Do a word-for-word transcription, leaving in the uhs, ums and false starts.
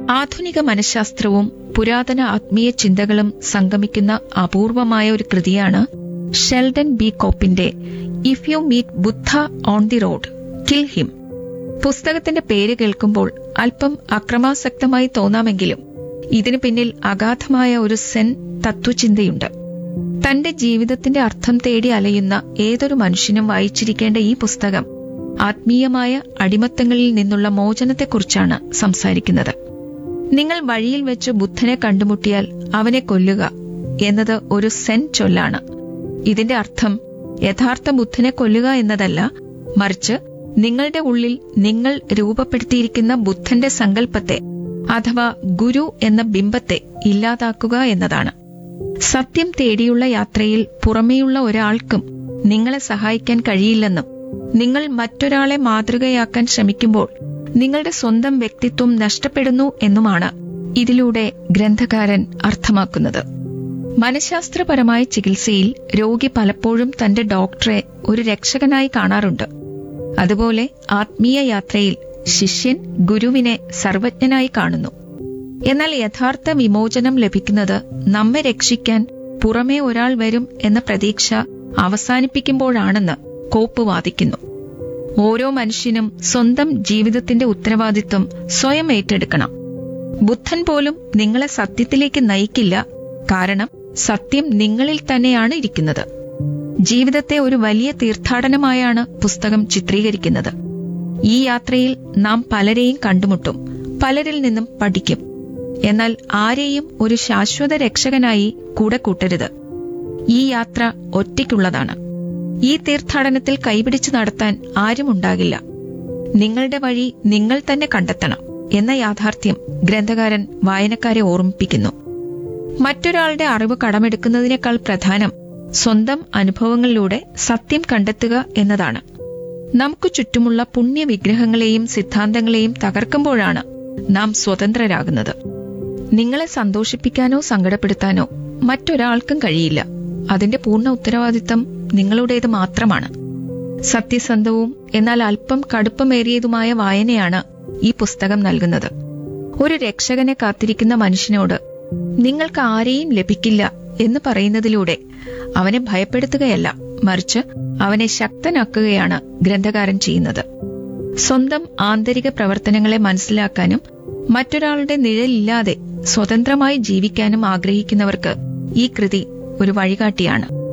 ആധുനിക മനഃശാസ്ത്രവും പുരാതന ആത്മീയ ചിന്തകളും സംഗമിക്കുന്ന അപൂർവമായ ഒരു കൃതിയാണ് Sheldon B കോപ്പിന്റെ if you meet Buddha on the road kill him. പുസ്തകത്തിന്റെ പേര് കേൾക്കുമ്പോൾ അല്പം അക്രമാസക്തമായി തോന്നാമെങ്കിലും ഇതിനു പിന്നിൽ അഗാധമായ ഒരു സെൻ തത്വചിന്തയുണ്ട്. തന്റെ ജീവിതത്തിന്റെ അർത്ഥം തേടി അലയുന്ന ഏതൊരു മനുഷ്യനും വായിച്ചിരിക്കേണ്ട ഈ പുസ്തകം ആത്മീയമായ അടിമത്തങ്ങളിൽ നിന്നുള്ള മോചനത്തെക്കുറിച്ചാണ് സംസാരിക്കുന്നത്. നിങ്ങൾ വഴിയിൽ വെച്ച് ബുദ്ധനെ കണ്ടുമുട്ടിയാൽ അവനെ കൊല്ലുക എന്നത് ഒരു സെൻ ചൊല്ലാണ്. ഇതിന്റെ അർത്ഥം യഥാർത്ഥ ബുദ്ധനെ കൊല്ലുക എന്നതല്ല, മറിച്ച് നിങ്ങളുടെ ഉള്ളിൽ നിങ്ങൾ രൂപപ്പെടുത്തിയിരിക്കുന്ന ബുദ്ധന്റെ സങ്കല്പത്തെ അഥവാ ഗുരു എന്ന ബിംബത്തെ ഇല്ലാതാക്കുക എന്നതാണ്. സത്യം തേടിയുള്ള യാത്രയിൽ പുറമേയുള്ള ഒരാൾക്കും നിങ്ങളെ സഹായിക്കാൻ കഴിയില്ലെന്നും നിങ്ങൾ മറ്റൊരാളെ മാതൃകയാക്കാൻ ശ്രമിക്കുമ്പോൾ നിങ്ങളുടെ സ്വന്തം വ്യക്തിത്വം നഷ്ടപ്പെടുന്നു എന്നുമാണ് ഇതിലൂടെ ഗ്രന്ഥകാരൻ അർത്ഥമാക്കുന്നത്. മനഃശാസ്ത്രപരമായ ചികിത്സയിൽ രോഗി പലപ്പോഴും തന്റെ ഡോക്ടറെ ഒരു രക്ഷകനായി കാണാറുണ്ട്. അതുപോലെ ആത്മീയ യാത്രയിൽ ശിഷ്യൻ ഗുരുവിനെ സർവജ്ഞനായി കാണുന്നു. എന്നാൽ യഥാർത്ഥ വിമോചനം ലഭിക്കുന്നത് നമ്മെ രക്ഷിക്കാൻ പുറമേ ഒരാൾ വരും എന്ന പ്രതീക്ഷ അവസാനിപ്പിക്കുമ്പോഴാണെന്ന് കോപ്പ് വാദിക്കുന്നു. ഓരോ മനുഷ്യനും സ്വന്തം ജീവിതത്തിന്റെ ഉത്തരവാദിത്വം സ്വയം ഏറ്റെടുക്കണം. ബുദ്ധൻ പോലും നിങ്ങളെ സത്യത്തിലേക്ക് നയിക്കില്ല, കാരണം സത്യം നിങ്ങളിൽ തന്നെയാണ് ഇരിക്കുന്നത്. ജീവിതത്തെ ഒരു വലിയ തീർത്ഥാടനമായാണ് പുസ്തകം ചിത്രീകരിക്കുന്നത്. ഈ യാത്രയിൽ നാം പലരെയും കണ്ടുമുട്ടും, പലരിൽ നിന്നും പഠിക്കും. എന്നാൽ ആരെയും ഒരു ശാശ്വത രക്ഷകനായി കൂടെ കൂട്ടരുത്. ഈ യാത്ര ഒറ്റയ്ക്കുള്ളതാണ്. ഈ തീർത്ഥാടനത്തിൽ കൈപിടിച്ചു നടത്താൻ ആരുമുണ്ടാകില്ല. നിങ്ങളുടെ വഴി നിങ്ങൾ തന്നെ കണ്ടെത്തണം എന്ന യാഥാർത്ഥ്യം ഗ്രന്ഥകാരൻ വായനക്കാരെ ഓർമ്മിപ്പിക്കുന്നു. മറ്റൊരാളുടെ അറിവ് കടമെടുക്കുന്നതിനേക്കാൾ പ്രധാനം സ്വന്തം അനുഭവങ്ങളിലൂടെ സത്യം കണ്ടെത്തുക എന്നതാണ്. നമുക്ക് ചുറ്റുമുള്ള പുണ്യവിഗ്രഹങ്ങളെയും സിദ്ധാന്തങ്ങളെയും തകർക്കുമ്പോഴാണ് നാം സ്വതന്ത്രരാകുന്നത്. നിങ്ങളെ സന്തോഷിപ്പിക്കാനോ സങ്കടപ്പെടുത്താനോ മറ്റൊരാൾക്കും കഴിയില്ല. അതിന്റെ പൂർണ്ണ ഉത്തരവാദിത്തം നിങ്ങളുടേത് മാത്രമാണ്. സത്യസന്ധവും എന്നാൽ അല്പം കടുപ്പമേറിയതുമായ വായനയാണ് ഈ പുസ്തകം നൽകുന്നത്. ഒരു രക്ഷകനെ കാത്തിരിക്കുന്ന മനുഷ്യനോട് നിങ്ങൾക്ക് ആരെയും ലഭിക്കില്ല എന്ന് പറയുന്നതിലൂടെ അവനെ ഭയപ്പെടുത്തുകയല്ല, മറിച്ച് അവനെ ശക്തനാക്കുകയാണ് ഗ്രന്ഥകാരൻ ചെയ്യുന്നത്. സ്വന്തം ആന്തരിക പ്രവർത്തനങ്ങളെ മനസ്സിലാക്കാനും മറ്റൊരാളുടെ നിഴലില്ലാതെ സ്വതന്ത്രമായി ജീവിക്കാനും ആഗ്രഹിക്കുന്നവർക്ക് ഈ കൃതി ഒരു വഴികാട്ടിയാണ്.